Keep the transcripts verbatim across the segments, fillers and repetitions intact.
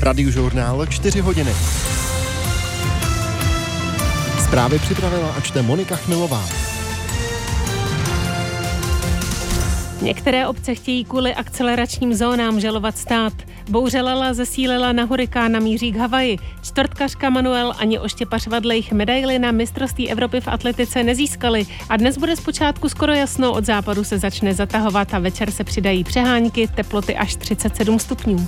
Radiožurnál čtyři hodiny. Zprávy připravila a čte Monika Chmilová. Některé obce chtějí kvůli akceleračním zónám žalovat stát. Bouře Lala zesílila na hurikán a míří k Havaji. Čtvrtkařka Manuel ani Oštěpař Vadlejch medaili na mistrovství Evropy v atletice nezískali. A dnes bude zpočátku skoro jasno, od západu se začne zatahovat a večer se přidají přehánky, teploty až třicet sedm stupňů.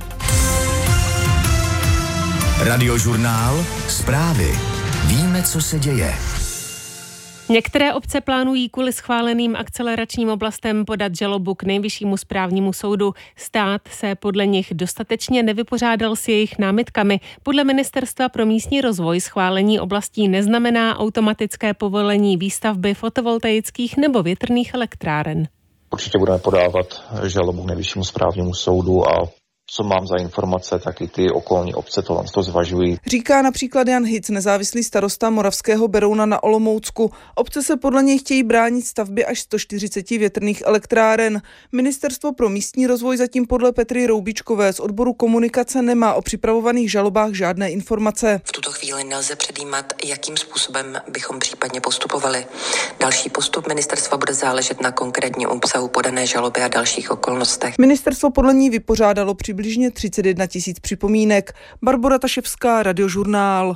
Radiožurnál, zprávy. Víme, co se děje. Některé obce plánují kvůli schváleným akceleračním oblastem podat žalobu k Nejvyššímu správnímu soudu. Stát se podle nich dostatečně nevypořádal s jejich námitkami. Podle Ministerstva pro místní rozvoj schválení oblastí neznamená automatické povolení výstavby fotovoltaických nebo větrných elektráren. Určitě budeme podávat žalobu k Nejvyššímu správnímu soudu a co mám za informace, tak i ty okolní obce to, to zvažují. Říká například Jan Hic, nezávislý starosta Moravského Berouna na Olomoucku. Obce se podle něj chtějí bránit stavbě až sto čtyřicet větrných elektráren. Ministerstvo pro místní rozvoj zatím podle Petry Roubičkové z odboru komunikace nemá o připravovaných žalobách žádné informace. V tuto chvíli nelze předjímat, jakým způsobem bychom případně postupovali. Další postup ministerstva bude záležet na konkrétním obsahu podané žaloby a dalších okolnostech. Ministerstvo podle ní vypořádalo přibližně třicet jedna tisíc připomínek. Barbora Taševská, Radiožurnál.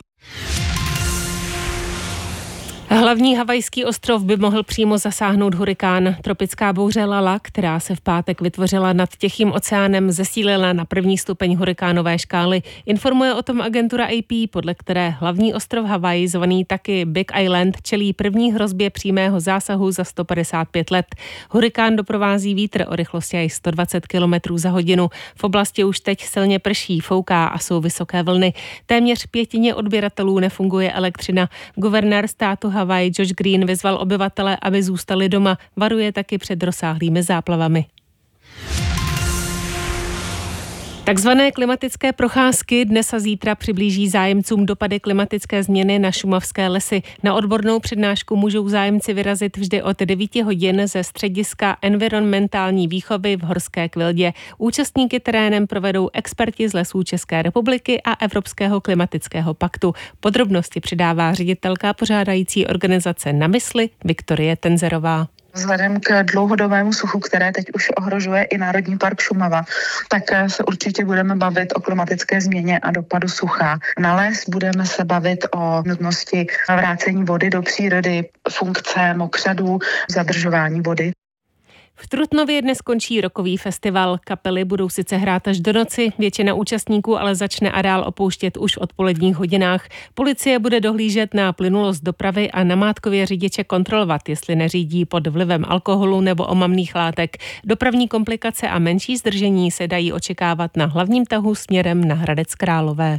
Hlavní havajský ostrov by mohl přímo zasáhnout hurikán. Tropická bouře Lala, která se v pátek vytvořila nad Tichým oceánem, zesílila na první stupeň hurikánové škály. Informuje o tom agentura A P, podle které hlavní ostrov Havaj, zvaný taky Big Island, čelí první hrozbě přímého zásahu za sto padesát pět let. Hurikán doprovází vítr o rychlosti až sto dvacet kilometrů za hodinu. V oblasti už teď silně prší, fouká a jsou vysoké vlny. Téměř pětině odběratelů nefunguje elektřina. Guvernér státu Havaj Josh Green vyzval obyvatele, aby zůstali doma. Varuje taky před rozsáhlými záplavami. Takzvané klimatické procházky dnes a zítra přiblíží zájemcům dopady klimatické změny na šumavské lesy. Na odbornou přednášku můžou zájemci vyrazit vždy od devíti hodin ze střediska environmentální výchovy v Horské Kvildě. Účastníky terénem provedou experti z Lesů České republiky a Evropského klimatického paktu. Podrobnosti přidává ředitelka pořádající organizace Na mysli Viktorie Tenzerová. Vzhledem k dlouhodobému suchu, které teď už ohrožuje i Národní park Šumava, tak se určitě budeme bavit o klimatické změně a dopadu sucha. Na les budeme se bavit o nutnosti vrácení vody do přírody, funkce mokřadů, zadržování vody. V Trutnově dnes končí rockový festival. Kapely budou sice hrát až do noci, většina účastníků ale začne areál opouštět už v odpoledních hodinách. Policie bude dohlížet na plynulost dopravy a namátkově řidiče kontrolovat, jestli neřídí pod vlivem alkoholu nebo omamných látek. Dopravní komplikace a menší zdržení se dají očekávat na hlavním tahu směrem na Hradec Králové.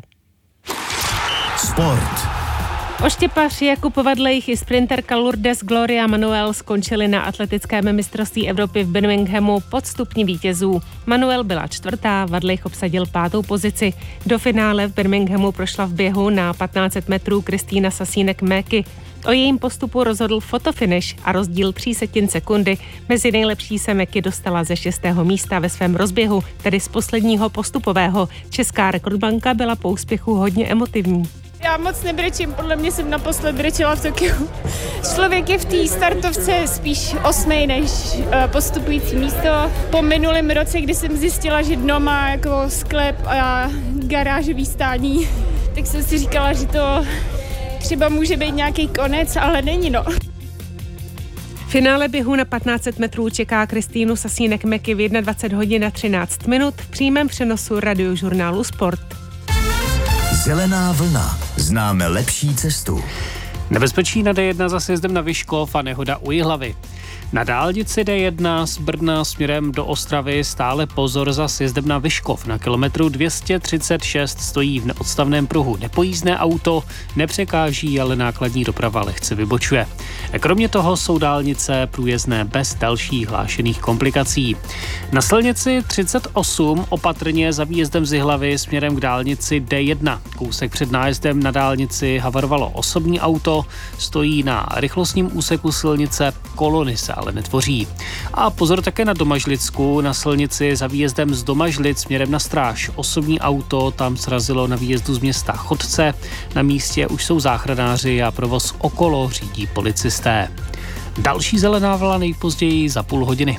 Sport. Oštěpař Jakub Vadlejch i sprinterka Lourdes Gloria Manuel skončili na atletickém mistrovství Evropy v Birminghamu pod stupni vítězů. Manuel byla čtvrtá, Vadlejch obsadil pátou pozici. Do finále v Birminghamu prošla v běhu na patnáct set metrů Kristýna Sasínek-Méky. O jejím postupu rozhodl fotofinish a rozdíl tří setin sekundy. Mezi nejlepší se Méky dostala ze šestého místa ve svém rozběhu, tedy z posledního postupového. Česká rekordbanka byla po úspěchu hodně emotivní. Já moc nebrečím, podle mě jsem naposled brečela v Tokiu. Člověk je v té startovce spíš osmej než uh, postupující místo. Po minulém roce, kdy jsem zjistila, že dno má jako sklep a garážový stání, tak jsem si říkala, že to třeba může být nějaký konec, ale není no. V finále běhu na patnáct set metrů čeká Kristýnu Sasínek-Méky v dvacet jedna hodin a třináct minut v přímém přenosu Radiožurnálu Sport. Zelená vlna. Známe lepší cestu. Nebezpečí na D jedna za sjezdem na Vyškov a nehoda u Jihlavy. Na dálnici D jedna z Brna směrem do Ostravy stále pozor za sjezdem na Vyškov. Na kilometru dvě stě třicet šest stojí v neodstavném pruhu nepojízdné auto, nepřekáží, ale nákladní doprava lehce vybočuje. Kromě toho jsou dálnice průjezdné bez dalších hlášených komplikací. Na silnici třicet osm opatrně za výjezdem z Jihlavy směrem k dálnici D jedna. Kousek před nájezdem na dálnici havarovalo osobní auto, stojí na rychlostním úseku silnice, kolony se ale stále netvoří. A pozor také na Domažlicku, na silnici za výjezdem z Domažlic směrem na Stráž. Osobní auto tam srazilo na výjezdu z města Chodce. Na místě už jsou záchranáři a provoz okolo řídí policisté. Další zelená vlna nejpozději za půl hodiny.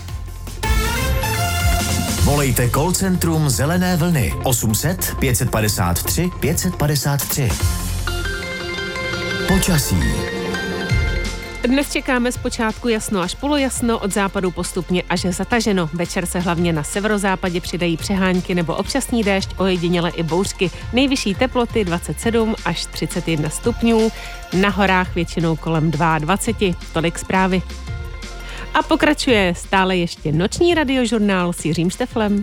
Volejte call centrum Zelené vlny osm set pět padesát tři pět padesát tři. Počasí. Dnes čekáme zpočátku jasno až polojasno, od západu postupně až zataženo. Večer se hlavně na severozápadě přidají přehánky nebo občasný déšť, ojediněle i bouřky. Nejvyšší teploty dvacet sedm až třicet jedna stupňů, na horách většinou kolem dvacet dva. Tolik zprávy. A pokračuje stále ještě noční radiožurnál s Jiřím Šteflem.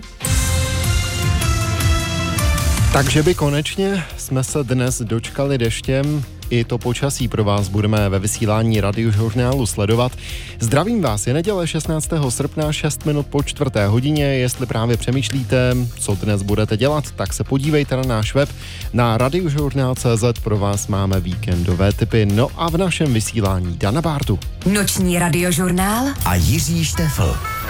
Takže by konečně jsme se dnes dočkali deštěm. I to počasí pro vás budeme ve vysílání radiožurnálu sledovat. Zdravím vás, je neděle šestnáctého srpna, šest minut po čtvrté hodině. Jestli právě přemýšlíte, co dnes budete dělat, tak se podívejte na náš web. Na radiožurnál tečka cé zet pro vás máme víkendové tipy. No a v našem vysílání Dana Bártu. Noční radiožurnál A Jiří Štefl.